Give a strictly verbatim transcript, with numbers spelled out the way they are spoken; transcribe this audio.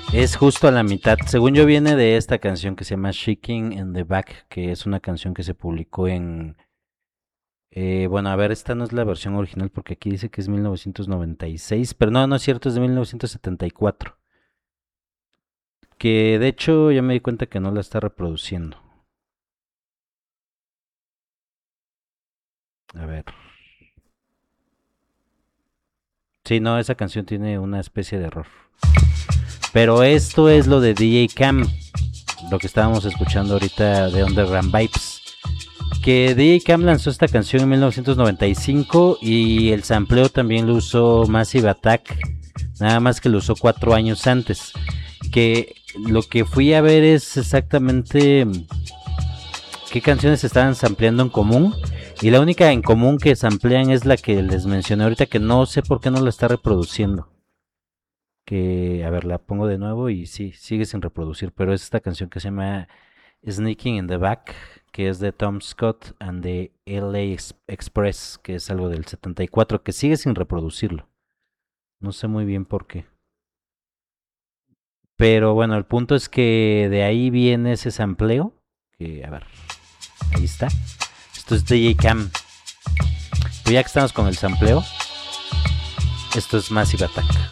Es justo a la mitad. Según yo viene de esta canción que se llama Shaking in the Back, que es una canción que se publicó en... eh, bueno, a ver, esta no es la versión original porque aquí dice que es mil novecientos noventa y seis, pero no, no es cierto, es de mil novecientos setenta y cuatro. Que de hecho ya me di cuenta que no la está reproduciendo. A ver. Sí, no, esa canción tiene una especie de error. Pero esto es lo de D J Cam, lo que estábamos escuchando ahorita de Underground Vibes. Que D J Cam lanzó esta canción en mil novecientos noventa y cinco y el sampleo también lo usó Massive Attack, nada más que lo usó cuatro años antes. Que lo que fui a ver es exactamente qué canciones estaban sampleando en común. Y la única en común que samplean es la que les mencioné ahorita, que no sé por qué no la está reproduciendo. Que, a ver, la pongo de nuevo y sí, sigue sin reproducir, pero es esta canción que se llama Sneaking in the Back, que es de Tom Scott and the L A Express, que es algo del setenta y cuatro, que sigue sin reproducirlo. No sé muy bien por qué. Pero bueno, el punto es que de ahí viene ese sampleo, que, a ver, ahí está. Esto es D J Cam. Pues ya que estamos con el sampleo, esto es Massive Attack.